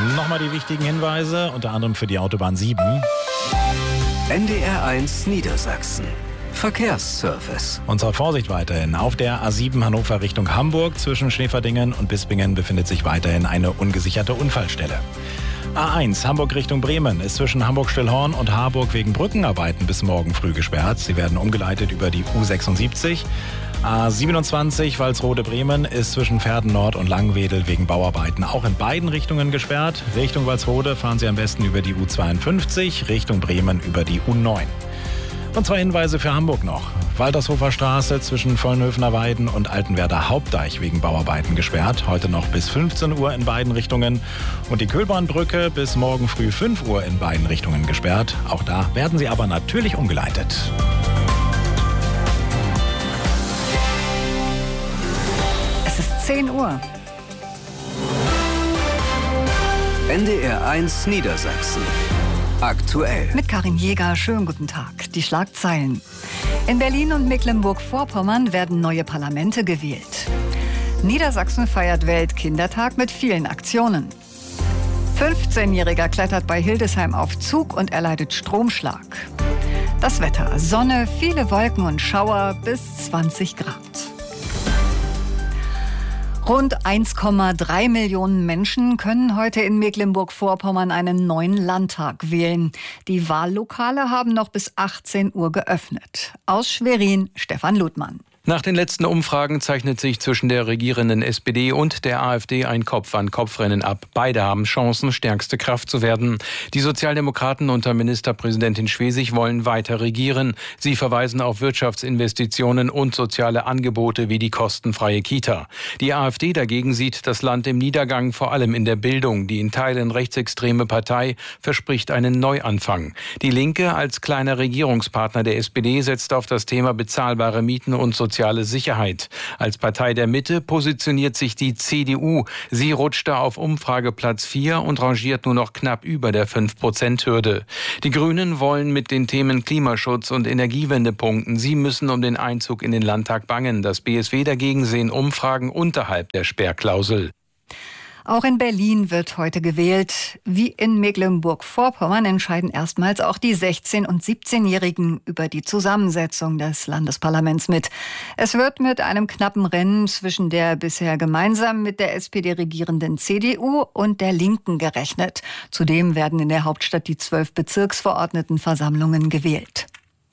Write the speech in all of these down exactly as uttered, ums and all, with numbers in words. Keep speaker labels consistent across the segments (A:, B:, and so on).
A: Nochmal die wichtigen Hinweise, unter anderem für die Autobahn sieben.
B: N D R eins Niedersachsen. Verkehrsservice.
A: Unsere Vorsicht weiterhin. Auf der A sieben Hannover Richtung Hamburg zwischen Schäferdingen und Bispingen befindet sich weiterhin eine ungesicherte Unfallstelle. A eins Hamburg Richtung Bremen ist zwischen Hamburg-Stillhorn und Harburg wegen Brückenarbeiten bis morgen früh gesperrt. Sie werden umgeleitet über die U sechsundsiebzig. A siebenundzwanzig Walsrode-Bremen ist zwischen Verden Nord und Langwedel wegen Bauarbeiten auch in beiden Richtungen gesperrt. Richtung Walsrode fahren Sie am besten über die U zweiundfünfzig, Richtung Bremen über die U neun. Und zwei Hinweise für Hamburg noch. Waltershofer Straße zwischen Vollnhöfener Weiden und Altenwerder Hauptdeich wegen Bauarbeiten gesperrt. Heute noch bis fünfzehn Uhr in beiden Richtungen. Und die Köhlbahnbrücke bis morgen früh fünf Uhr in beiden Richtungen gesperrt. Auch da werden sie aber natürlich umgeleitet.
C: Es ist zehn Uhr.
B: N D R eins Niedersachsen. Aktuell.
C: Mit Karin Jäger, schönen guten Tag. Die Schlagzeilen. In Berlin und Mecklenburg-Vorpommern werden neue Parlamente gewählt. Niedersachsen feiert Weltkindertag mit vielen Aktionen. fünfzehnjähriger klettert bei Hildesheim auf Zug und erleidet Stromschlag. Das Wetter: Sonne, viele Wolken und Schauer bis zwanzig Grad. Rund eins Komma drei Millionen Menschen können heute in Mecklenburg-Vorpommern einen neuen Landtag wählen. Die Wahllokale haben noch bis achtzehn Uhr geöffnet. Aus Schwerin, Stefan Ludmann.
D: Nach den letzten Umfragen zeichnet sich zwischen der regierenden S P D und der AfD ein Kopf-an-Kopf-Rennen ab. Beide haben Chancen, stärkste Kraft zu werden. Die Sozialdemokraten unter Ministerpräsidentin Schwesig wollen weiter regieren. Sie verweisen auf Wirtschaftsinvestitionen und soziale Angebote wie die kostenfreie Kita. Die AfD dagegen sieht das Land im Niedergang, vor allem in der Bildung. Die in Teilen rechtsextreme Partei verspricht einen Neuanfang. Die Linke als kleiner Regierungspartner der S P D setzt auf das Thema bezahlbare Mieten und soziale Soziale Sicherheit. Als Partei der Mitte positioniert sich die C D U. Sie rutschte auf Umfrageplatz vier und rangiert nur noch knapp über der fünf Prozent Hürde. Die Grünen wollen mit den Themen Klimaschutz und Energiewende punkten. Sie müssen um den Einzug in den Landtag bangen. Das B S W dagegen sehen Umfragen unterhalb der Sperrklausel.
C: Auch in Berlin wird heute gewählt. Wie in Mecklenburg-Vorpommern entscheiden erstmals auch die sechzehn- und siebzehnjährigen über die Zusammensetzung des Landesparlaments mit. Es wird mit einem knappen Rennen zwischen der bisher gemeinsam mit der S P D regierenden C D U und der Linken gerechnet. Zudem werden in der Hauptstadt die zwölf Bezirksverordnetenversammlungen gewählt.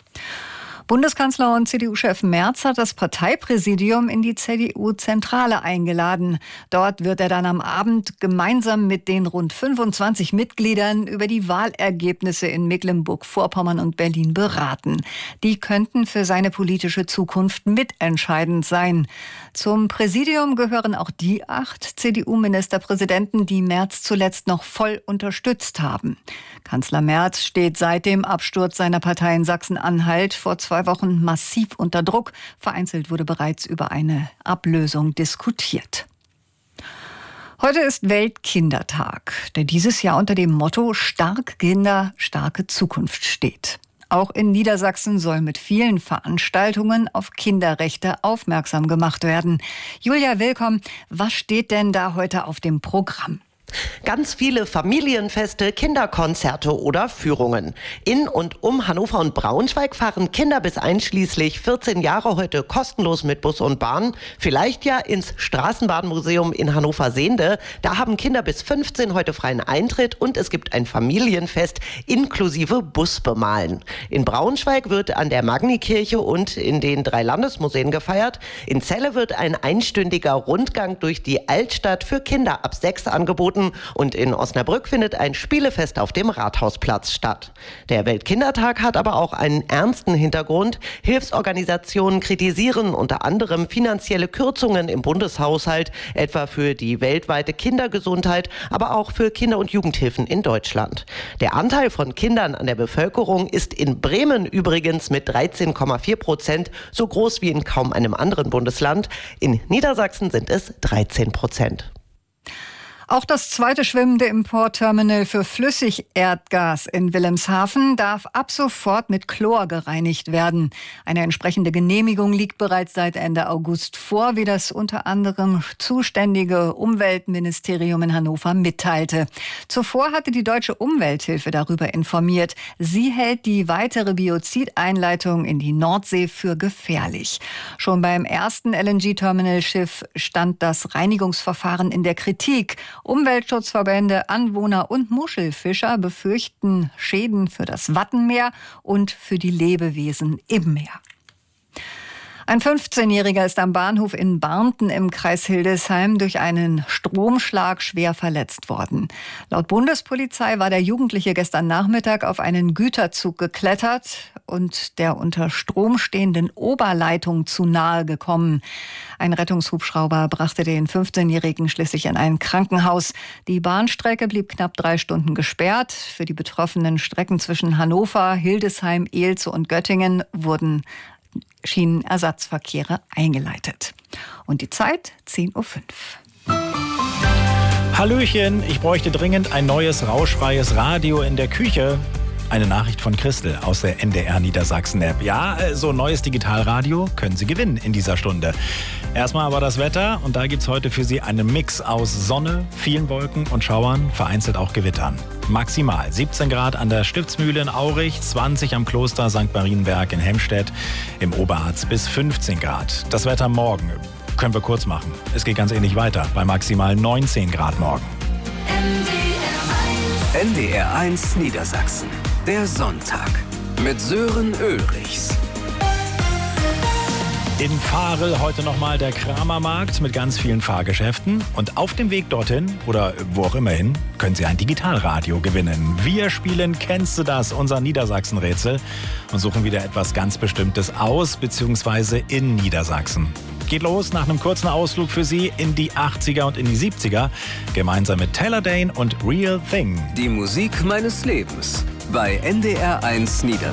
C: Bundeskanzler und C D U-Chef Merz hat das Parteipräsidium in die C D U-Zentrale eingeladen. Dort wird er dann am Abend gemeinsam mit den rund fünfundzwanzig Mitgliedern über die Wahlergebnisse in Mecklenburg-Vorpommern und Berlin beraten. Die könnten für seine politische Zukunft mitentscheidend sein. Zum Präsidium gehören auch die acht C D U-Ministerpräsidenten, die Merz zuletzt noch voll unterstützt haben. Kanzler Merz steht seit dem Absturz seiner Partei in Sachsen-Anhalt vor zwei Wochen massiv unter Druck. Vereinzelt wurde bereits über eine Ablösung diskutiert. Heute ist Weltkindertag, der dieses Jahr unter dem Motto Stark Kinder, starke Zukunft steht. Auch in Niedersachsen soll mit vielen Veranstaltungen auf Kinderrechte aufmerksam gemacht werden. Julia, willkommen. Was steht denn da heute auf dem Programm?
E: Ganz viele Familienfeste, Kinderkonzerte oder Führungen. In und um Hannover und Braunschweig fahren Kinder bis einschließlich vierzehn Jahre heute kostenlos mit Bus und Bahn. Vielleicht ja ins Straßenbahnmuseum in Hannover-Sehnde. Da haben Kinder bis fünfzehn heute freien Eintritt und es gibt ein Familienfest inklusive Busbemalen. In Braunschweig wird an der Magnikirche und in den drei Landesmuseen gefeiert. In Celle wird ein einstündiger Rundgang durch die Altstadt für Kinder ab sechs angeboten. Und in Osnabrück findet ein Spielefest auf dem Rathausplatz statt. Der Weltkindertag hat aber auch einen ernsten Hintergrund. Hilfsorganisationen kritisieren unter anderem finanzielle Kürzungen im Bundeshaushalt, etwa für die weltweite Kindergesundheit, aber auch für Kinder- und Jugendhilfen in Deutschland. Der Anteil von Kindern an der Bevölkerung ist in Bremen übrigens mit dreizehn Komma vier Prozent so groß wie in kaum einem anderen Bundesland. In Niedersachsen sind es dreizehn Prozent.
C: Auch das zweite schwimmende Importterminal für Flüssigerdgas in Wilhelmshaven darf ab sofort mit Chlor gereinigt werden. Eine entsprechende Genehmigung liegt bereits seit Ende August vor, wie das unter anderem zuständige Umweltministerium in Hannover mitteilte. Zuvor hatte die Deutsche Umwelthilfe darüber informiert. Sie hält die weitere Biozideinleitung in die Nordsee für gefährlich. Schon beim ersten L N G-Terminalschiff stand das Reinigungsverfahren in der Kritik. Umweltschutzverbände, Anwohner und Muschelfischer befürchten Schäden für das Wattenmeer und für die Lebewesen im Meer. Ein fünfzehnjähriger ist am Bahnhof in Barnten im Kreis Hildesheim durch einen Stromschlag schwer verletzt worden. Laut Bundespolizei war der Jugendliche gestern Nachmittag auf einen Güterzug geklettert und der unter Strom stehenden Oberleitung zu nahe gekommen. Ein Rettungshubschrauber brachte den fünfzehnjährigen schließlich in ein Krankenhaus. Die Bahnstrecke blieb knapp drei Stunden gesperrt. Für die betroffenen Strecken zwischen Hannover, Hildesheim, Eelze und Göttingen wurden Schienenersatzverkehre eingeleitet. Und die Zeit zehn Uhr fünf.
A: Hallöchen, ich bräuchte dringend ein neues rauschfreies Radio in der Küche. Eine Nachricht von Christel aus der N D R Niedersachsen-App. Ja, so ein neues Digitalradio können Sie gewinnen in dieser Stunde. Erstmal aber das Wetter und da gibt's heute für Sie einen Mix aus Sonne, vielen Wolken und Schauern, vereinzelt auch Gewittern. Maximal siebzehn Grad an der Stiftsmühle in Aurich, zwanzig am Kloster Sankt Marienberg in Hemstedt, im Oberharz bis fünfzehn Grad. Das Wetter morgen können wir kurz machen. Es geht ganz ähnlich weiter, bei maximal neunzehn Grad morgen.
B: N D R eins Niedersachsen. Der Sonntag mit Sören Ulrichs.
A: In Varel heute nochmal der Kramermarkt mit ganz vielen Fahrgeschäften. Und auf dem Weg dorthin oder wo auch immer hin, können Sie ein Digitalradio gewinnen. Wir spielen Kennst du das? Unser Niedersachsen-Rätsel und suchen wieder etwas ganz Bestimmtes aus bzw. in Niedersachsen. Geht los nach einem kurzen Ausflug für Sie in die achtziger und in die siebziger, gemeinsam mit Taylor Dayne und Real Thing.
B: Die Musik meines Lebens bei N D R eins Niedersachsen.